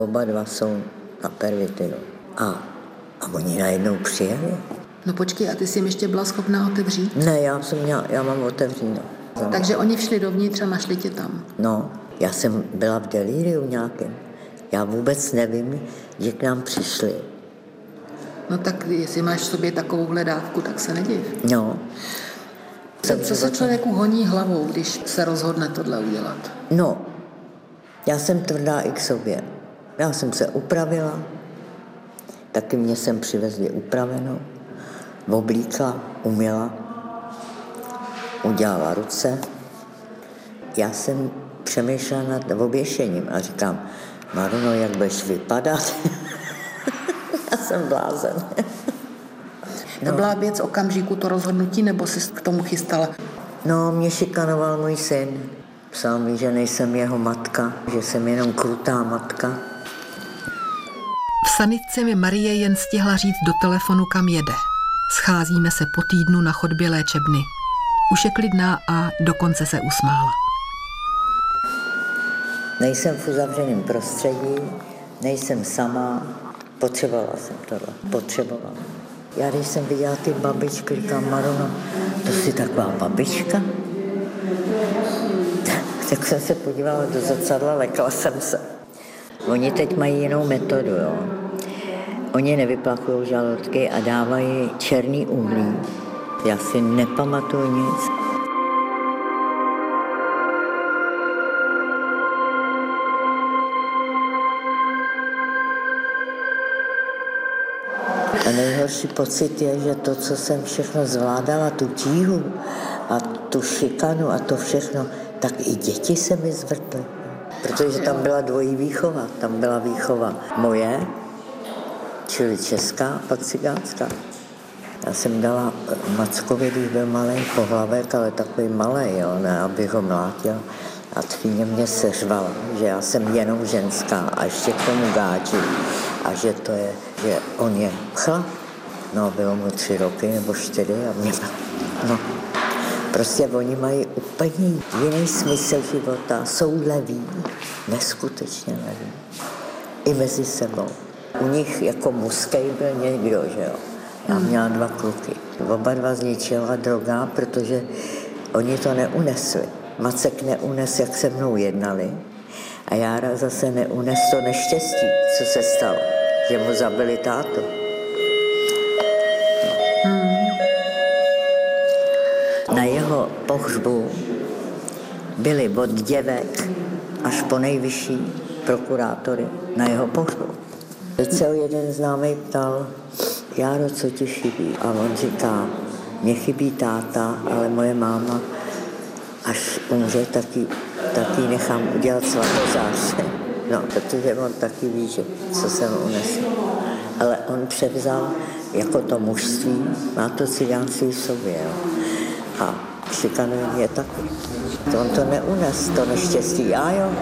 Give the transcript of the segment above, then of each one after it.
Oba dva jsou na pervitinu. A oni najednou přijeli. No počkej, a ty jsi jim ještě byla schopná otevřít? Ne, já mám otevřeno. Takže oni všli dovnitř a našli tě tam? No, já jsem byla v delíriu nějakém. Já vůbec nevím, že k nám přišli. No tak jestli máš v sobě takovouhle dávku, tak se nediv. No. Co se člověku honí hlavou, když se rozhodne tohle udělat? No, já jsem tvrdá i k sobě. Já jsem se upravila, taky mě sem přivezli upravenou, oblíkla, uměla, udělala ruce. Já jsem přemýšlela nad oběšením a říkám, Maruno, jak budeš vypadat? Já jsem blázen. To byla věc okamžiku, to rozhodnutí, nebo jsi k tomu chystala? No, mě šikanoval můj syn. Psal mi, že nejsem jeho matka, že jsem jenom krutá matka. V sanitce mi Marie jen stihla říct do telefonu, kam jede. Scházíme se po týdnu na chodbě léčebny. Už je klidná a dokonce se usmála. Nejsem v uzavřeném prostředí, nejsem sama. Potřebovala jsem tohle. Potřebovala. Já když jsem viděla ty babičky, říkám, Maruno, to jsi taková babička? Tak jsem se podívala do zrcadla, lekla jsem se. Oni teď mají jinou metodu, jo. Oni nevyplachují žaludky a dávají černý uhlí. Já si nepamatuju nic. A nejhorší pocit je, že to, co jsem všechno zvládala, tu tíhu a tu šikanu a to všechno, tak i děti se mi zvrtly. Protože tam byla dvojí výchova. Tam byla výchova moje, čili česká, pak cigánská. Já jsem dala Mackovi, když byl malý pohlavek, ale takový malý, jo, ne, abych ho mlátil. A tchýně mě seřvala, že já jsem jenom ženská a ještě k tomu gáči. A že to je, že on je chlap. No, bylo mu 3 roky nebo 4 a mě no. Prostě oni mají úplně jiný smysl života, jsou leví, neskutečně leví. I mezi sebou. U nich jako muskej byl někdo, že jo. Já měla 2 kluky. Oba dva zničila droga, protože oni to neunesli. Macek neunes, jak se mnou jednali. A Jára zase neunes to neštěstí, co se stalo. Že mu zabili tátu. Na jeho pohřbu byli od děvek až po nejvyšší prokurátory na jeho pohřbu. Teď se jeden známý ptal, Járo, co ti chybí? A on říká, mně chybí táta, ale moje máma, až umře, taky nechám udělat svatozáře. No, protože on taky ví, že co jsem unesl. Ale on převzal jako to mužství, má to cigánství v sobě, jo. A šikanuje mě taky. On to neunes, to neštěstí, já jo.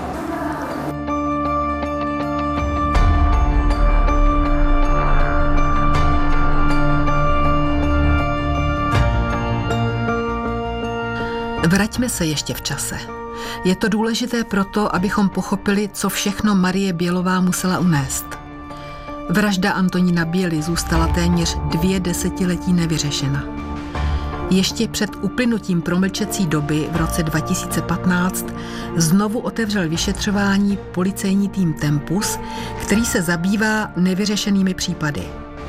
Vraťme se ještě v čase. Je to důležité proto, abychom pochopili, co všechno Marie Bělová musela unést. Vražda Antonína Běly zůstala téměř 2 desetiletí nevyřešena. Ještě před uplynutím promlčecí doby v roce 2015 znovu otevřel vyšetřování policejní tým Tempus, který se zabývá nevyřešenými případy.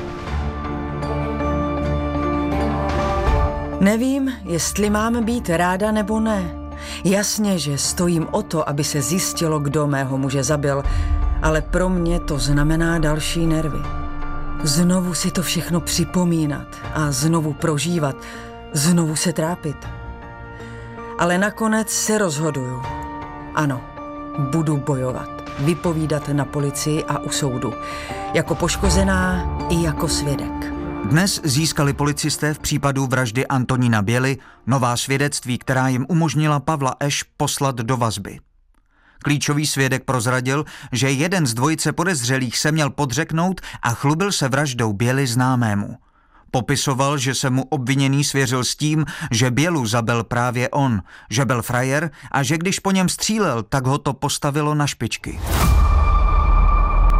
Nevím, jestli mám být ráda nebo ne. Jasně, že stojím o to, aby se zjistilo, kdo mého muže zabil, ale pro mě to znamená další nervy. Znovu si to všechno připomínat a znovu prožívat, znovu se trápit. Ale nakonec se rozhoduju. Ano, budu bojovat, vypovídat na policii a u soudu. Jako poškozená i jako svědek. Dnes získali policisté v případu vraždy Antonína Běly nová svědectví, která jim umožnila Pavla Eš poslat do vazby. Klíčový svědek prozradil, že jeden z dvojice podezřelých se měl podřeknout a chlubil se vraždou Běly známému. Popisoval, že se mu obviněný svěřil s tím, že Bělu zabil právě on, že byl frajer a že když po něm střílel, tak ho to postavilo na špičky.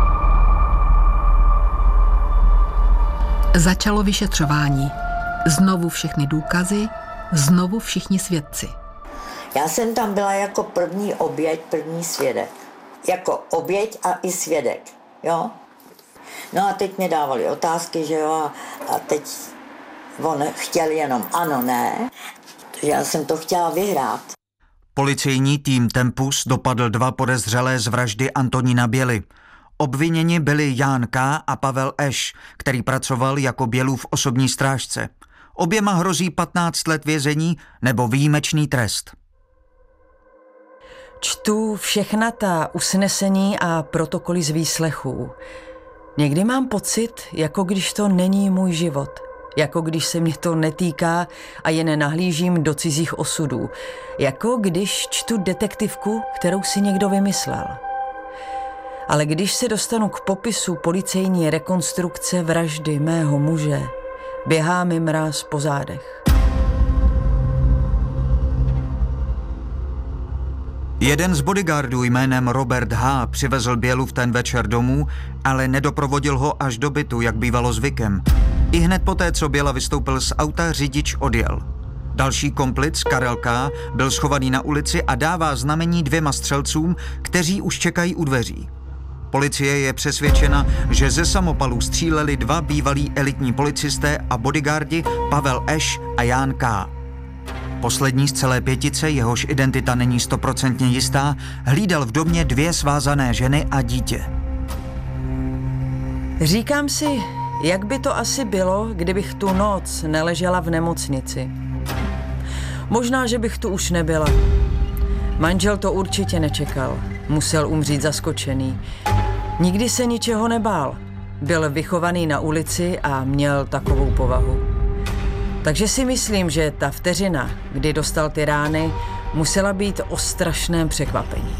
Začalo vyšetřování. Znovu všechny důkazy, znovu všichni svědci. Já jsem tam byla jako první oběť, první svědek. Jako oběť a i svědek, jo. No a teď mi dávali otázky, že jo, a teď on chtěl jenom ano, ne. Já jsem to chtěla vyhrát. Policejní tým Tempus dopadl 2 podezřelé z vraždy Antonína Běly. Obviněni byli Jan K. a Pavel Eš, který pracoval jako Bělův osobní strážce. Oběma hrozí 15 let vězení nebo výjimečný trest. Čtu všechna ta usnesení a protokoly z výslechů. Někdy mám pocit, jako když to není můj život. Jako když se mě to netýká a jen nahlížím do cizích osudů. Jako když čtu detektivku, kterou si někdo vymyslel. Ale když se dostanu k popisu policejní rekonstrukce vraždy mého muže, běhá mi mráz po zádech. Jeden z bodyguardů jménem Robert H. přivezl Bělu v ten večer domů, ale nedoprovodil ho až do bytu, jak bývalo zvykem. I hned poté, co Běla vystoupil z auta, řidič odjel. Další komplic, Karel K., byl schovaný na ulici a dává znamení 2 střelcům, kteří už čekají u dveří. Policie je přesvědčena, že ze samopalů stříleli 2 bývalí elitní policisté a bodyguardi Pavel Eš a Jan K. Poslední z celé 5, jehož identita není 100% jistá, hlídal v domě 2 svázané ženy a dítě. Říkám si, jak by to asi bylo, kdybych tu noc neležela v nemocnici. Možná, že bych tu už nebyla. Manžel to určitě nečekal. Musel umřít zaskočený. Nikdy se ničeho nebál. Byl vychovaný na ulici a měl takovou povahu. Takže si myslím, že ta vteřina, kdy dostal ty rány, musela být o strašném překvapení.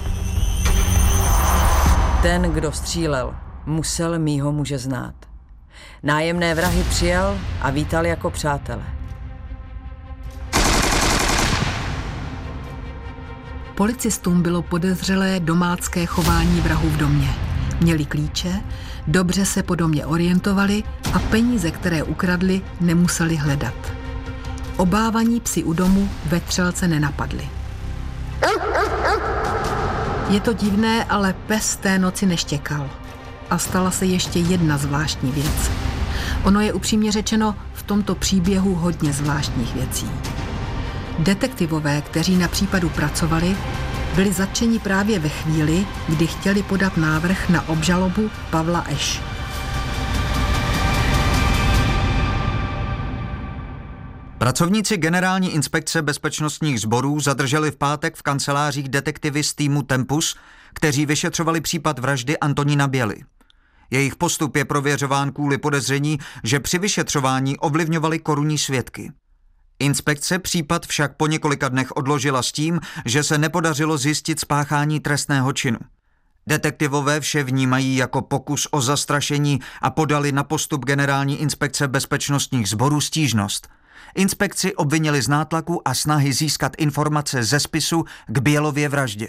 Ten, kdo střílel, musel mýho muže znát. Nájemné vrahy přijal a vítal jako přátele. Policistům bylo podezřelé domácké chování vrahů v domě. Měli klíče, dobře se po domě orientovali a peníze, které ukradli, nemuseli hledat. Obávaní psi u domu vetřelce nenapadli. Je to divné, ale pes té noci neštěkal. A stala se ještě jedna zvláštní věc. Ono je upřímně řečeno v tomto příběhu hodně zvláštních věcí. Detektivové, kteří na případu pracovali, byli zatčeni právě ve chvíli, kdy chtěli podat návrh na obžalobu Pavla Eš. Pracovníci Generální inspekce bezpečnostních sborů zadrželi v pátek v kancelářích detektivy z týmu Tempus, kteří vyšetřovali případ vraždy Antonína Běly. Jejich postup je prověřován kvůli podezření, že při vyšetřování ovlivňovali korunní svědky. Inspekce případ však po několika dnech odložila s tím, že se nepodařilo zjistit spáchání trestného činu. Detektivové vše vnímají jako pokus o zastrašení a podali na postup Generální inspekce bezpečnostních sborů stížnost. Inspekci obvinili z nátlaku a snahy získat informace ze spisu k Bělově vraždě.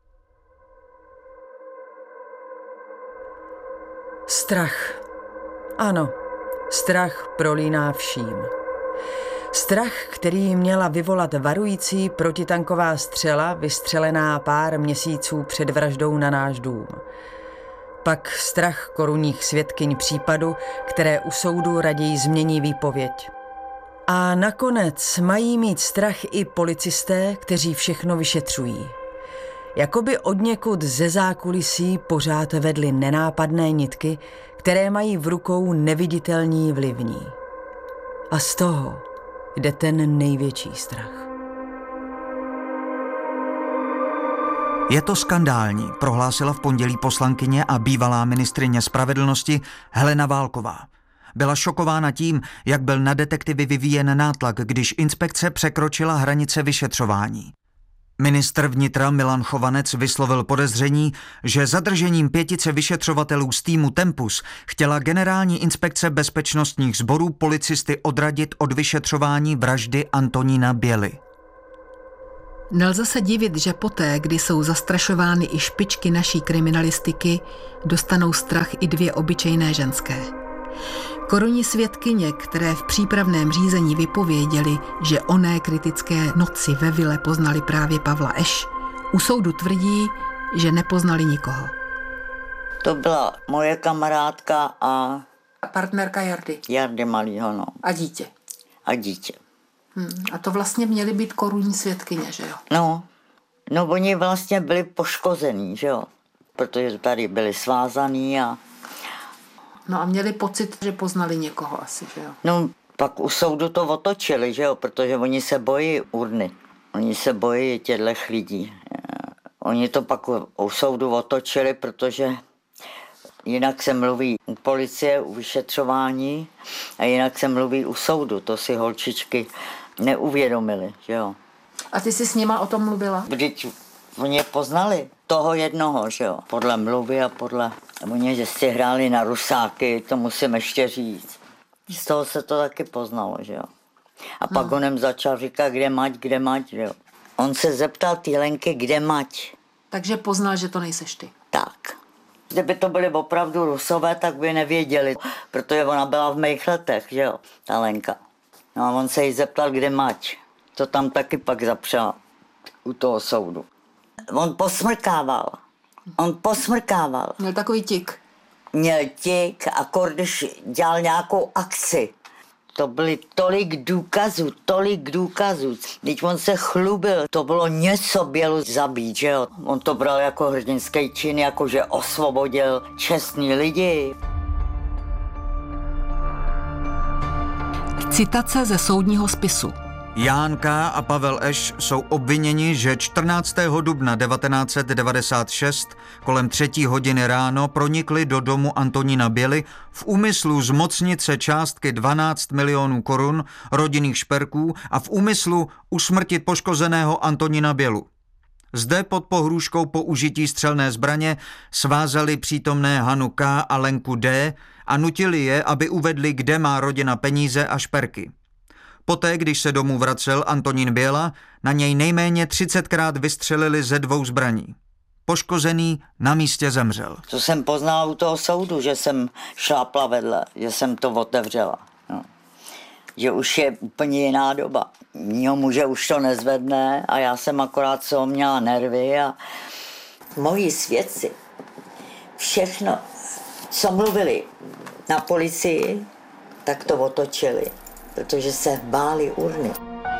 Strach. Ano, strach prolíná vším. Strach, který měla vyvolat varující protitanková střela, vystřelená pár měsíců před vraždou na náš dům. Pak strach korunních svědkyň případu, které u soudu raději změní výpověď. A nakonec mají mít strach i policisté, kteří všechno vyšetřují. Jakoby odněkud ze zákulisí pořád vedly nenápadné nitky, které mají v rukou neviditelní vlivní. A z toho jde ten největší strach. Je to skandální, prohlásila v pondělí poslankyně a bývalá ministryně spravedlnosti Helena Válková. Byla šokována tím, jak byl na detektivy vyvíjen nátlak, když inspekce překročila hranice vyšetřování. Ministr vnitra Milan Chovanec vyslovil podezření, že zadržením 5 vyšetřovatelů z týmu Tempus chtěla Generální inspekce bezpečnostních sborů policisty odradit od vyšetřování vraždy Antonína Běly. Nelze se divit, že poté, kdy jsou zastrašovány i špičky naší kriminalistiky, dostanou strach i 2 obyčejné ženské. Korunní svědkyně, které v přípravném řízení vypověděly, že oné kritické noci ve vile poznali právě Pavla Eš, u soudu tvrdí, že nepoznali nikoho. To byla moje kamarádka a Partnerka Jardy. Jardy malýho, no. A dítě. A dítě. A to vlastně měly být korunní svědkyně, že jo? No oni vlastně byli poškození, že jo? Protože tady byli svázaný a... No a měli pocit, že poznali někoho asi, že jo? No, pak u soudu to otočili, že jo? Protože oni se bojí urny. Oni se bojí těchto lidí. Oni to pak u soudu otočili, protože jinak se mluví u policie, u vyšetřování a jinak se mluví u soudu. To si holčičky neuvědomili, že jo? A ty jsi s nima o tom mluvila? Vždyť oni je poznali, toho jednoho, že jo? Podle mluvy a podle... Oni, že si hráli na rusáky, to musím ještě říct. Z toho se to taky poznalo, že jo? A pak onem začal říkat, kde mať, že jo? On se zeptal té Lenky, kde mať. Takže poznal, že to nejseš ty. Tak. Kdyby to byly opravdu Rusové, tak by nevěděli, protože ona byla v mých letech, že jo, ta Lenka. No a on se jí zeptal, kde mať. To tam taky pak zapřela u toho soudu. On posmrkával. Měl takový tik. Měl tik a když dělal nějakou akci. To byly tolik důkazů. Když on se chlubil, to bylo něco Bělu zabít, že jo. On to bral jako hrdinský čin, jako že osvobodil čestní lidi. Citace ze soudního spisu. Ján K. a Pavel Eš jsou obviněni, že 14. dubna 1996 kolem 3. hodiny ráno pronikli do domu Antonína Běly v úmyslu zmocnit se částky 12 milionů korun rodinných šperků a v úmyslu usmrtit poškozeného Antonína Bělu. Zde pod pohrůžkou použití střelné zbraně svázali přítomné Hanu K. a Lenku D. a nutili je, aby uvedli, kde má rodina peníze a šperky. Poté, když se domů vracel Antonín Běla, na něj nejméně 30krát vystřelili ze 2 zbraní. Poškozený na místě zemřel. To jsem poznala u toho soudu, že jsem šlápla vedle, že jsem to otevřela. No. Že už je úplně jiná doba. Mýho muže už to nezvedne a já jsem akorát co měla nervy a moji svědci všechno, co mluvili na policii, tak to otočili. Protože se báli urny.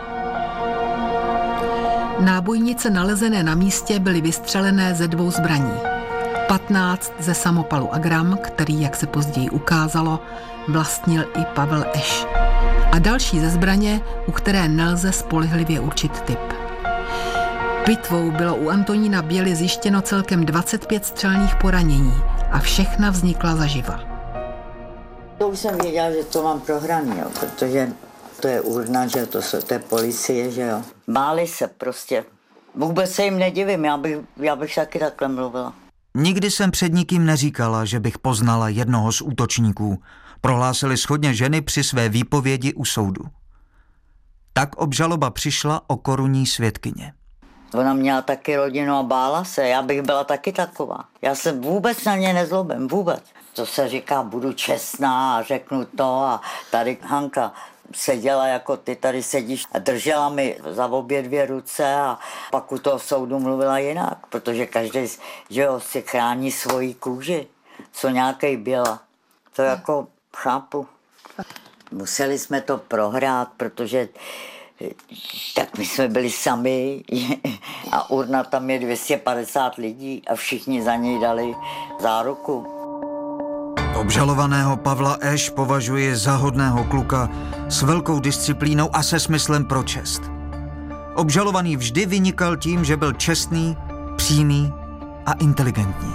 Nábojnice nalezené na místě byly vystřelené ze 2 zbraní. 15 ze samopalu Agram, který, jak se později ukázalo, vlastnil i Pavel Eš. A další ze zbraně, u které nelze spolehlivě určit typ. Pitvou bylo u Antonína Běly zjištěno celkem 25 střelných poranění a všechna vznikla zaživa. To už jsem věděla, že to mám prohraný, jo, protože to je urna, že to je policie, že jo. Báli se prostě. Vůbec se jim nedivím, já bych taky takhle mluvila. Nikdy jsem před nikým neříkala, že bych poznala jednoho z útočníků, prohlásily shodně ženy při své výpovědi u soudu. Tak obžaloba přišla o korunní svědkyně. Ona měla taky rodinu a bála se, já bych byla taky taková. Já se vůbec na ně nezlobím, vůbec. To se říká, budu čestná a řeknu to a tady Hanka seděla jako ty tady sedíš a držela mi za obě 2 ruce a pak u toho soudu mluvila jinak, protože každý, že jo, si chrání svoji kůži, co nějakej Běla. To jako chápu. Museli jsme to prohrát, protože tak my jsme byli sami a urna tam je 250 lidí a všichni za něj dali záruku. Obžalovaného Pavla Eš považuji za hodného kluka s velkou disciplínou a se smyslem pro čest. Obžalovaný vždy vynikal tím, že byl čestný, přímý a inteligentní.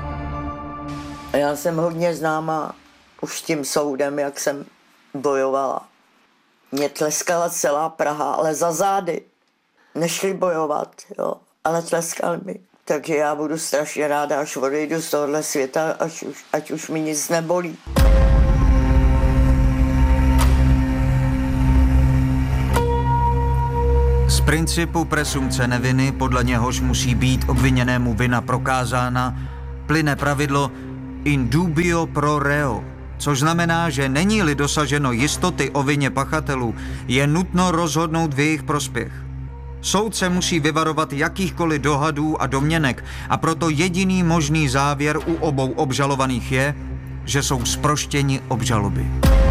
Já jsem hodně známá už tím soudem, jak jsem bojovala. Mě tleskala celá Praha, ale za zády. Nešli bojovat, jo, ale tleskali mi. Takže já budu strašně ráda, až odejdu z tohohle světa, ať už mi nic nebolí. Z principu presumpce neviny, podle něhož musí být obviněnému vina prokázána, plyne pravidlo in dubio pro reo, což znamená, že není-li dosaženo jistoty o vině pachatelů, je nutno rozhodnout v jejich prospěch. Soud se musí vyvarovat jakýchkoliv dohadů a domněnek a proto jediný možný závěr u obou obžalovaných je, že jsou zproštěni obžaloby.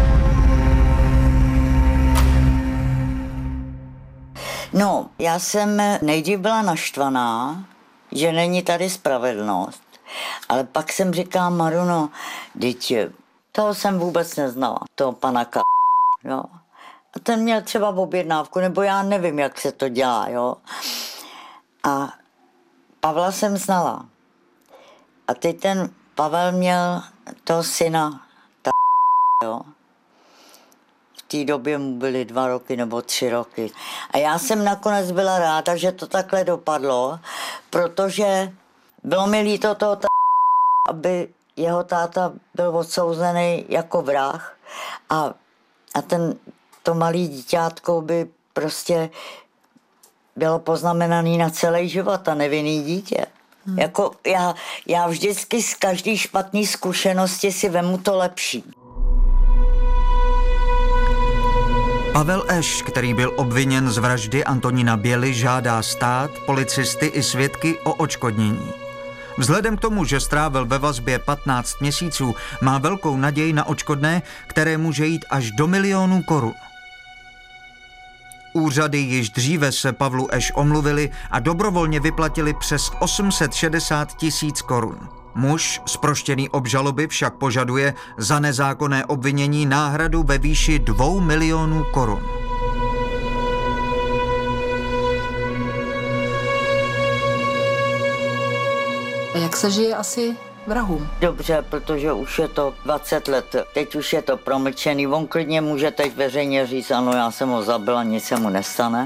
No, já jsem nejdřív byla naštvaná, že není tady spravedlnost, ale pak jsem říkala, Maruno, dítě, toho jsem vůbec neznala, toho pana jo. A ten měl třeba objednávku, nebo já nevím, jak se to dělá, jo. A Pavla jsem znala. A teď ten Pavel měl toho syna, jo. V té době mu byly 2 roky nebo 3 roky. A já jsem nakonec byla ráda, že to takhle dopadlo, protože bylo mi líto toho aby jeho táta byl odsouzený jako vrah a to malý díťátko by prostě bylo poznamenaný na celý život a nevinný dítě. Jako já vždycky z každé špatné zkušenosti si vemu to lepší. Pavel Eš, který byl obviněn z vraždy Antonína Běly, žádá stát, policisty i svědky o odškodnění. Vzhledem k tomu, že strávil ve vazbě 15 měsíců, má velkou naději na odškodné, které může jít až do 1 000 000 korun. Úřady již dříve se Pavlu Eš omluvili a dobrovolně vyplatili přes 860 000 korun. Muž, zproštěný obžaloby, však požaduje za nezákonné obvinění náhradu ve výši 2 milionů korun. A jak se žije asi vrahům? Dobře, protože už je to 20 let, teď už je to promlčený. On klidně může teď veřejně říct, ano, já jsem ho zabila, nic se mu nestane.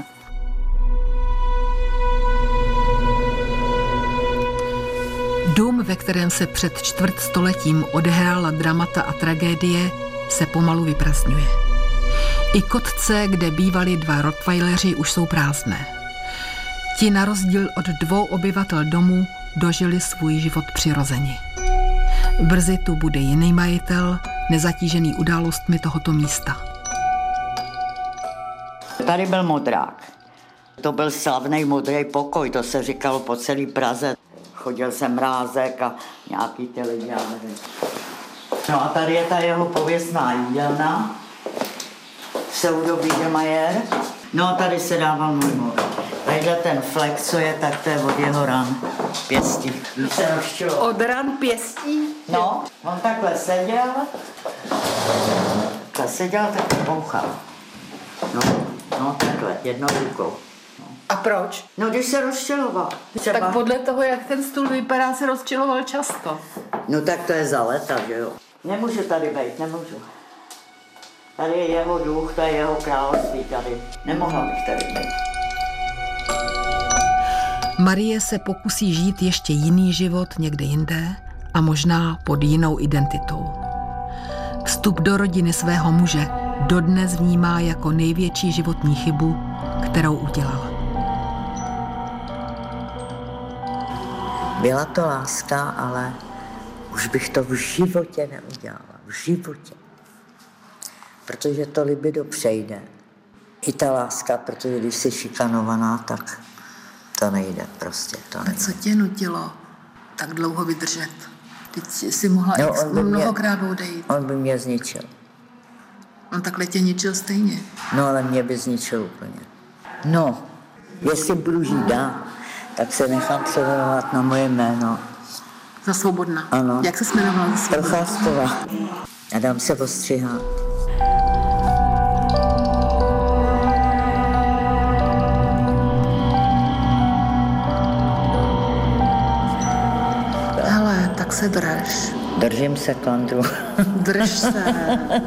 Dům, ve kterém se před čtvrtstoletím odehrála dramata a tragédie, se pomalu vyprazdňuje. I kotce, kde bývali 2 rottweileři, už jsou prázdné. Ti na rozdíl od 2 obyvatel domu dožili svůj život přirozeně. Brzy tu bude jiný majitel, nezatížený událostmi tohoto místa. Tady byl Modrák. To byl slavný modrý pokoj, to se říkalo po celé Praze. Chodil jsem Mrázek a nějaký ty lidi, já nevím. No a tady je ta jeho pověstná jídelna. Pseudo Biedermeier. No a tady se dával můj mor. Tadyhle ten flek, co je, tak to je od jeho ran pěstí. Od ran pěstí? No, on takhle seděl, tak bouchal. No takhle, jednou rukou. A proč? No, když se rozčiloval. Třeba. Tak podle toho, jak ten stůl vypadá, se rozčiloval často. No tak to je za leta, že jo. Nemůžu tady být, nemůžu. Tady je jeho duch, to je jeho království tady. Nemohla bych tady být. Marie se pokusí žít ještě jiný život někde jinde a možná pod jinou identitou. Vstup do rodiny svého muže dodnes vnímá jako největší životní chybu, kterou udělala. Byla to láska, ale už bych to v životě neudělala. V životě. Protože to libido přejde. I ta láska, protože když jsi šikanovaná, tak to nejde prostě. To nejde. A co tě nutilo tak dlouho vydržet? Teď jsi mohla mnohokrát odejít. On by mě zničil. On takhle tě ničil stejně. No ale mě by zničil úplně. No, jestli budu žít dál, tak se nechám přeměnovat na moje jméno. Za Svobodna? Ano. Jak se jmenovala za Svobodna? Procházková. A dám se ostřihat. Hele, tak se drž. Držím se, Klandru. Drž se.